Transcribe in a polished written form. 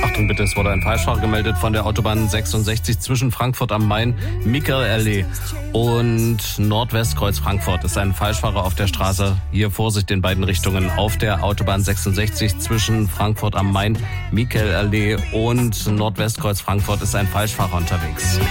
Achtung bitte, es wurde ein Falschfahrer gemeldet von der Autobahn 66 zwischen Frankfurt am Main, Michaelallee und Nordwestkreuz Frankfurt. Ist ein Falschfahrer auf der Straße. Hier Vorsicht in beiden Richtungen. Auf der Autobahn 66 zwischen Frankfurt am Main, Michaelallee und Nordwestkreuz Frankfurt ist ein Falschfahrer unterwegs.